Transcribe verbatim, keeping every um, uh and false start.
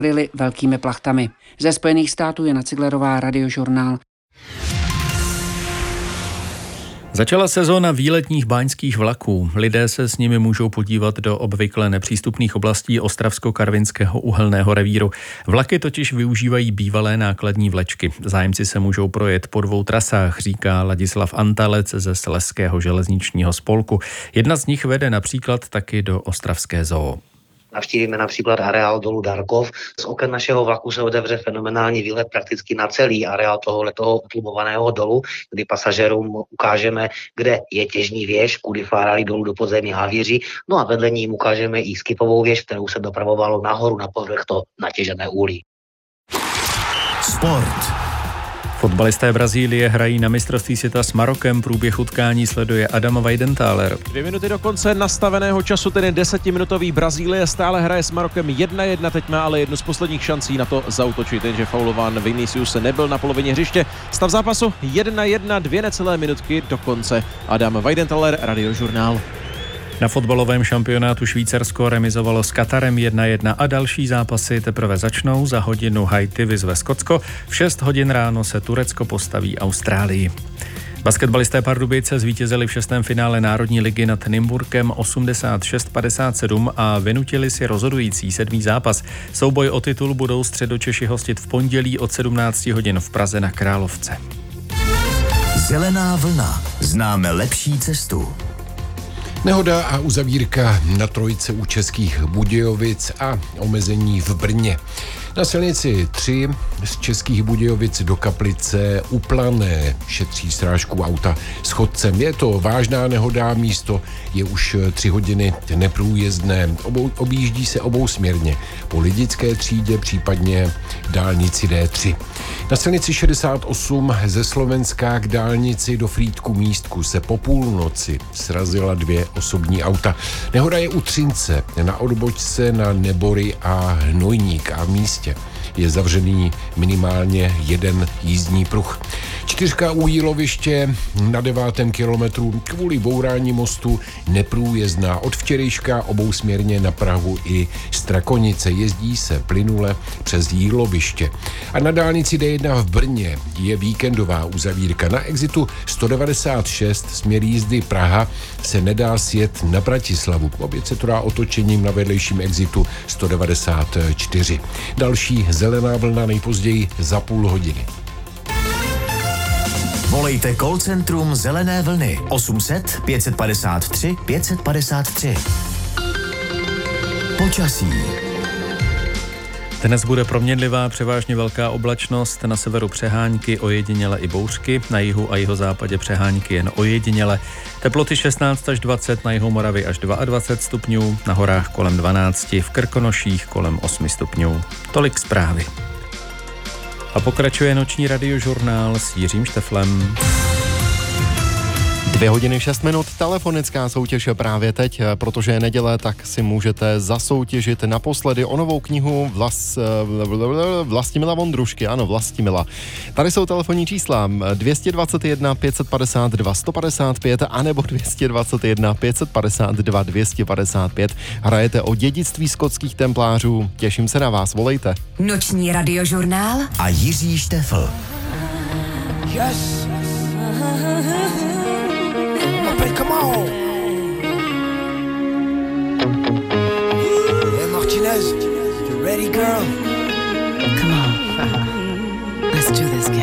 kryly velkými plachtami. Ze Spojených států Jana Ciglerová, Radiožurnál. Začala sezóna výletních báňských vlaků. Lidé se s nimi můžou podívat do obvykle nepřístupných oblastí Ostravsko-Karvinského uhelného revíru. Vlaky totiž využívají bývalé nákladní vlečky. Zájemci se můžou projet po dvou trasách, říká Ladislav Antalec ze Slezského železničního spolku. Jedna z nich vede například taky do ostravské zoo. Navštívíme například areál dolu Darkov. Z oken našeho vlaku se otevře fenomenální výlet prakticky na celý areál tohoto utlumovaného dolu, kdy pasažérům ukážeme, kde je těžní věž, kudy fárali dolů do podzemí havíři, no a vedle ní ukážeme i skipovou věž, kterou se dopravovalo nahoru na povrch to natěžené úlí. Sport. Fotbalisté Brazílie hrají na mistrovství světa s Marokem. Průběh utkání sleduje Adam Weidenthaler. Dvě minuty do konce nastaveného času, tedy desetiminutový Brazílie stále hraje s Marokem jedna jedna, teď má ale jednu z posledních šancí na to zaútočit, jenže faulován Vinicius nebyl na polovině hřiště. Stav zápasu jedna jedna, dvě necelé minutky do konce. Adam Weidenthaler, Radiožurnál. Na fotbalovém šampionátu Švýcarsko remizovalo s Katarem jedna jedna a další zápasy teprve začnou. Za hodinu Haiti vyzve Skotsko, v šest hodin ráno se Turecko postaví Austrálii. Basketbalisté Pardubice zvítězili v šestém finále Národní ligy nad Nymburkem osmdesát šest padesát sedm a vynutili si rozhodující sedmý zápas. Souboj o titul budou Středočeši hostit v pondělí od sedmnáct hodin v Praze na Královce. Zelená vlna. Známe lepší cestu. Nehoda a uzavírka na trojce u Českých Budějovic a omezení v Brně. Na silnici tři z Českých Budějovic do Kaplice u Plané šetří srážku auta s chodcem. Je to vážná nehoda, místo je už tři hodiny neprůjezdné. Obou, objíždí se obousměrně po Lidické třídě, případně dálnici D tři. Na silnici šedesát osm ze Slovenska k dálnici do Frýdku Místku se po půlnoci srazila dvě osobní auta. Nehoda je u Třince na odbočce na Nebory a Hnojník a v místě je zavřený minimálně jeden jízdní pruh. Čtyřka u Jíloviště na devátém kilometru kvůli bourání mostu neprůjezdná. Od včerejška obousměrně na Prahu i Strakonice. Jezdí se plynule přes Jíloviště. A na dálnici D jedna v Brně je víkendová uzavírka. Na exitu sto devadesát šest směr jízdy Praha se nedá sjet na Bratislavu. Oběd se to dá otočením na vedlejším exitu sto devadesát čtyři. Další zelená vlna nejpozději za půl hodiny. Volejte call centrum Zelené vlny osm set pět padesát tři pět padesát tři. Počasí. Dnes bude proměnlivá, převážně velká oblačnost, na severu přehánky, ojediněle i bouřky, na jihu a jihozápadě přehánky jen ojediněle. Teploty šestnáct až dvacet, na jihu Moravy až dvacet dva stupňů, na horách kolem dvanáct, v Krkonoších kolem osm stupňů. Tolik zprávy. A pokračuje noční radiožurnál s Jiřím Šteflem. Dvě hodiny šest minut, telefonická soutěž právě teď, protože je neděle, tak si můžete zasoutěžit naposledy o novou knihu Vlas, Vlastimila Vondrušky, ano, Vlastimila. Tady jsou telefonní čísla dvě stě dvacet jedna pět set padesát dva sto padesát pět anebo dvě stě dvacet jedna pět set padesát dva dvě stě padesát pět. Hrajete o dědictví skotských templářů, těším se na vás, volejte. Noční radiožurnál a Jiří Štefl. Yes. Come on. Hey Martinez, you ready, girl? Come on. Let's do this, kid.